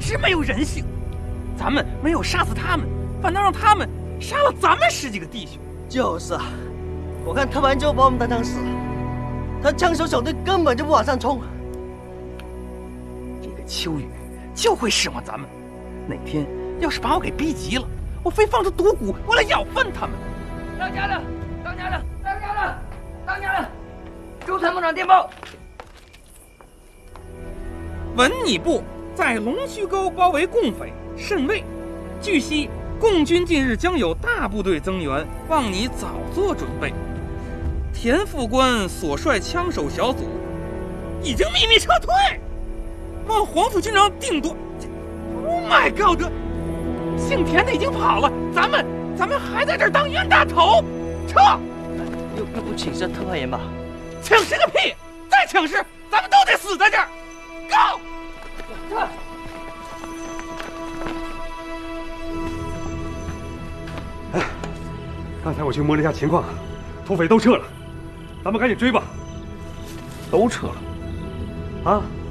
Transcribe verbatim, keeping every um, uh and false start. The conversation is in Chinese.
直没有人性。咱们没有杀死他们，反倒让他们杀了咱们十几个弟兄。 就是啊，我看特派员就把我们当枪使，他枪手小队根本就不往上冲。 这个秋雨就会使唤咱们，哪天要是把我给逼急了，我非放出毒蛊，我来咬粪他们。 当家的，当家的，当家的，当家的，周参谋长电报。 闻你部在龙须沟包围共匪，甚慰。据悉，共军近日将有大部队增援，望你早做准备。田副官所率枪手小组已经秘密撤退，望黄副军长定夺。Oh my God！ 姓田的已经跑了，咱们咱们还在这儿当冤大头，撤！ 要要不请示特派员吧？ 请示个屁！再请示，咱们都得死在这儿。Go！ 撤！ 哎，刚才我去摸了一下情况，土匪都撤了，咱们赶紧追吧。 都撤了， 啊？